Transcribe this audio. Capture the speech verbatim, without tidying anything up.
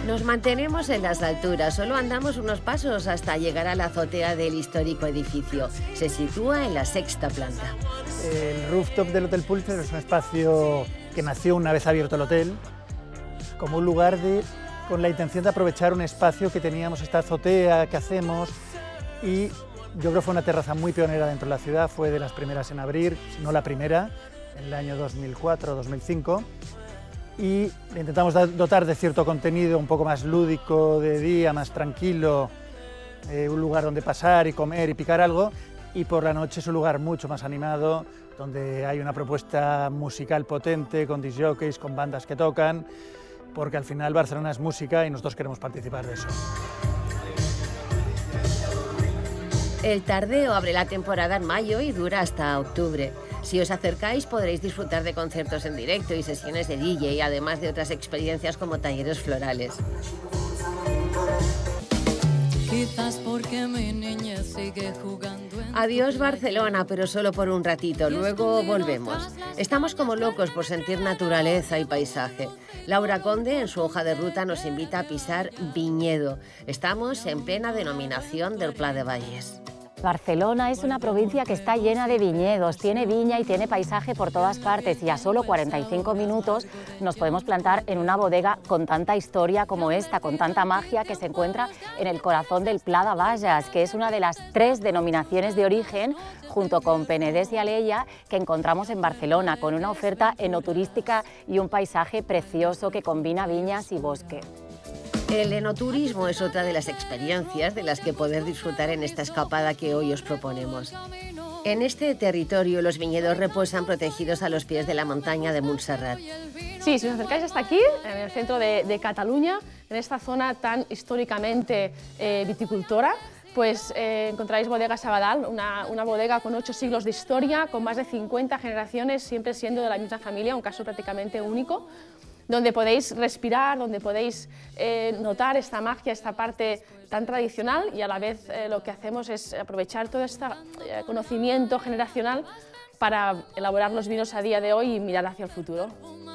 Nos mantenemos en las alturas, solo andamos unos pasos hasta llegar a la azotea del histórico edificio. Se sitúa en la sexta planta. El rooftop del Hotel Pulitzer es un espacio que nació una vez abierto el hotel, como un lugar de, con la intención de aprovechar un espacio que teníamos, esta azotea que hacemos, y yo creo que fue una terraza muy pionera dentro de la ciudad, fue de las primeras en abrir, si no la primera, en el año dos mil cuatro o dos mil cinco, y le intentamos dotar de cierto contenido un poco más lúdico, de día, más tranquilo, eh, un lugar donde pasar y comer y picar algo, y por la noche es un lugar mucho más animado, donde hay una propuesta musical potente, con disc jockeys, con bandas que tocan, porque al final Barcelona es música y nosotros queremos participar de eso. El Tardeo abre la temporada en mayo y dura hasta octubre. Si os acercáis podréis disfrutar de conciertos en directo y sesiones de D J, además de otras experiencias como talleres florales. Quizás porque mi niña sigue jugando en... Adiós Barcelona, pero solo por un ratito, luego volvemos. Estamos como locos por sentir naturaleza y paisaje. Laura Conde, en su hoja de ruta, nos invita a pisar viñedo. Estamos en plena denominación del Pla de Valles. Barcelona es una provincia que está llena de viñedos, tiene viña y tiene paisaje por todas partes, y a solo cuarenta y cinco minutos nos podemos plantar en una bodega con tanta historia como esta, con tanta magia, que se encuentra en el corazón del Pla de Valles, que es una de las tres denominaciones de origen, junto con Penedès y Alella, que encontramos en Barcelona, con una oferta enoturística y un paisaje precioso que combina viñas y bosque. El enoturismo es otra de las experiencias de las que poder disfrutar en esta escapada que hoy os proponemos. En este territorio los viñedos reposan protegidos a los pies de la montaña de Montserrat. Sí, si os acercáis hasta aquí, en el centro de, de Cataluña, en esta zona tan históricamente eh, viticultora, pues eh, encontraréis Bodega Sabadal, una, una bodega con ocho siglos de historia, con más de cincuenta generaciones, siempre siendo de la misma familia, un caso prácticamente único, donde podéis respirar, donde podéis eh, notar esta magia, esta parte tan tradicional, y a la vez eh, lo que hacemos es aprovechar todo este eh, conocimiento generacional para elaborar los vinos a día de hoy y mirar hacia el futuro.